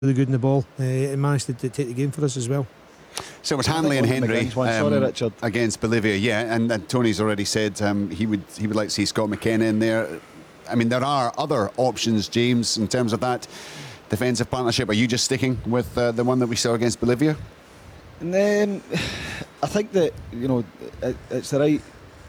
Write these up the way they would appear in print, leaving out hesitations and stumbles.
really good in the ball and managed to take the game for us as well. So it was Hanley and Hendry Sorry, Richard. against Bolivia, yeah, and Tony's already said he would like to see Scott McKenna in there. I mean, there are other options, James, in terms of that defensive partnership. Are you just sticking with the one that we saw against Bolivia? And then I think that it's the right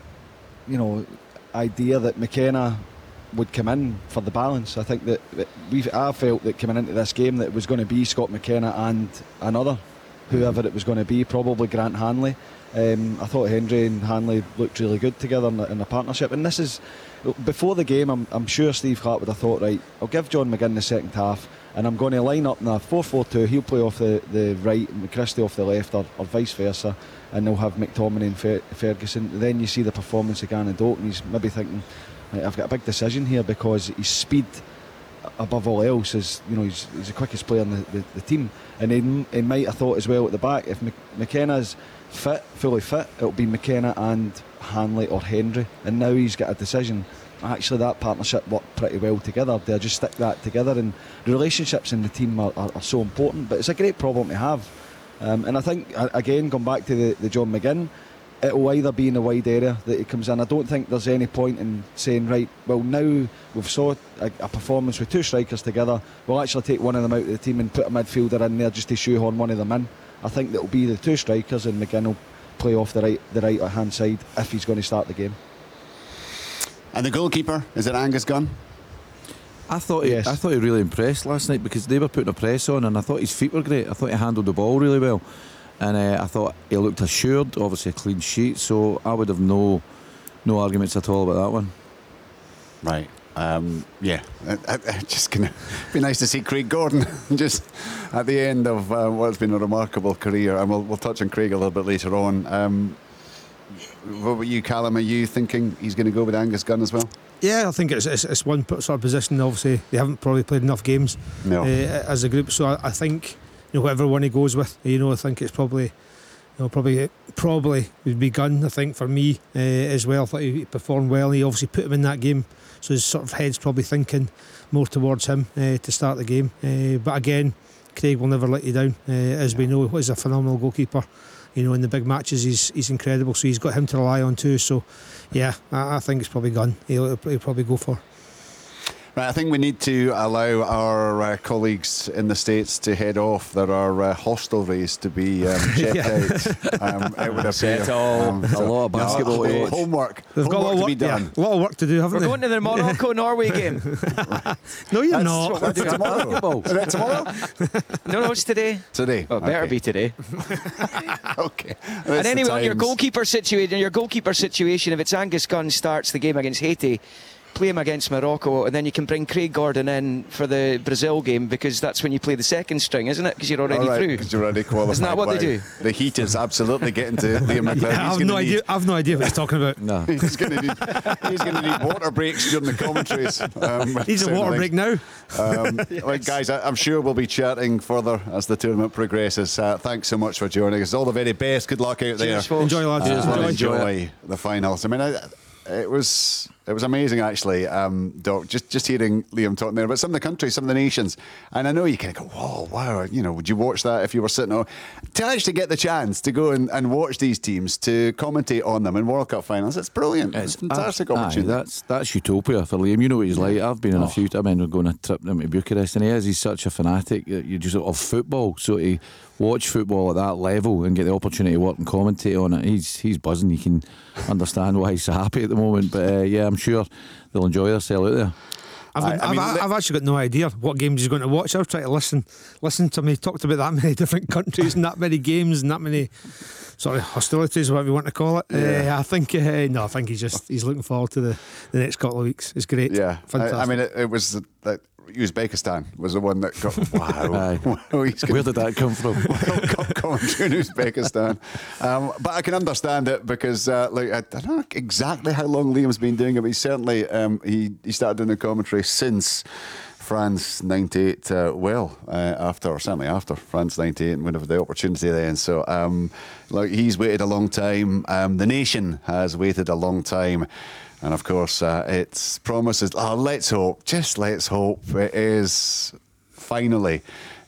idea that McKenna would come in for the balance. I think that I felt that coming into this game that it was going to be Scott McKenna and another, whoever it was going to be, probably Grant Hanley. I thought Hendry and Hanley looked really good together in a partnership, and this is before the game. I'm sure Steve Hart would have thought, right, I'll give John McGinn the second half and I'm going to line up in a 4-4-2. He'll play off the right and McChristie off the left, or vice versa, and they'll have McTominay and Ferguson. Then you see the performance of Gannon Doak and he's maybe thinking, right, I've got a big decision here, because his speed above all else is, he's the quickest player in the team, and he might have thought as well at the back, if McKenna's fully fit, it'll be McKenna and Hanley or Hendry, and now he's got a decision. Actually, that partnership worked pretty well together. They'll just stick that together, and relationships in the team are so important, but it's a great problem to have. And I think, again, going back to the John McGinn, it'll either be in the wide area that he comes in. I don't think there's any point in saying, right, well, now we've saw a performance with two strikers together, we'll actually take one of them out of the team and put a midfielder in there just to shoehorn one of them in. I think that'll be the two strikers, and McGinn will play off the right hand side if he's going to start the game. And the goalkeeper, is it Angus Gunn? I thought Yes. he really impressed last night, because they were putting a press on, and I thought his feet were great. I thought he handled the ball really well, and I thought he looked assured. Obviously a clean sheet, so I would have no arguments at all about that one. Right. Yeah, just gonna be nice to see Craig Gordon just at the end of what's been a remarkable career, and we'll touch on Craig a little bit later on. What about you, Callum? Are you thinking he's going to go with Angus Gunn as well? Yeah, I think it's one sort of position. Obviously, they haven't probably played enough games as a group, so I think whatever one he goes with, I think it's probably would be Gunn. I think for me as well. I thought he performed well. He obviously put him in that game, so his sort of head's probably thinking more towards him to start the game. But again, Craig will never let you down, as we know. He's a phenomenal goalkeeper. In the big matches he's incredible, so he's got him to rely on too. So yeah, I think it's probably Gunn he'll probably go for. Right, I think we need to allow our colleagues in the States to head off. There are hostelries to be checked out. It would appear. A lot of basketball to watch. Homework. They've got a lot of work, to be done. a lot of work to do, haven't We're they? going to the Morocco-Norway game. No, you're That's not. what we're doing tomorrow. Is that tomorrow? No, it's today. Today. Well, it better Okay. be today. Okay. And anyway, on your goalkeeper situation, if it's Angus Gunn starts the game against Haiti, play him against Morocco, and then you can bring Craig Gordon in for the Brazil game, because that's when you play the second string, isn't it? Because you're already through. Because you're already qualified. Isn't that what they do? The heat is absolutely getting to Liam McLeod. I've no idea what he's talking about. No. He's going to need water breaks during the commentaries. He's a water break now. Right, guys, I'm sure we'll be chatting further as the tournament progresses. Thanks so much for joining us. All the very best. Good luck out there. Cheers, folks. Enjoy, lads. Enjoy the finals. I mean, it was amazing, actually, Doc, just hearing Liam talking there about some of the countries, some of the nations, and I know you kind of go, whoa, wow, would you watch that if you were sitting on, to actually get the chance to go and watch these teams, to commentate on them in World Cup finals? It's brilliant. It's a fantastic opportunity. That's utopia for Liam. You know what he's like. I've been on a few. I mean, we're going a trip down to Bucharest, and he's such a fanatic of football. So to watch football at that level and get the opportunity to work and commentate on it, he's buzzing. You can understand why he's so happy at the moment. But yeah, I'm sure they'll enjoy themselves out there. I've actually got no idea what games he's going to watch. I've tried to listen to him. He talked about that many different countries and that many games and that many sort of hostilities, whatever you want to call it. Yeah. I think he's looking forward to the next couple of weeks. It's great. Yeah, Fantastic. I mean, it was that Uzbekistan was the one that got wow. Where did that come from? World Cup commentary in Uzbekistan. But I can understand it, because I don't know exactly how long Liam's been doing it, but he certainly he started doing the commentary since France 98, certainly after France 98, and whenever the opportunity then. So he's waited a long time. The nation has waited a long time. And of course, it's promises. Let's hope it is finally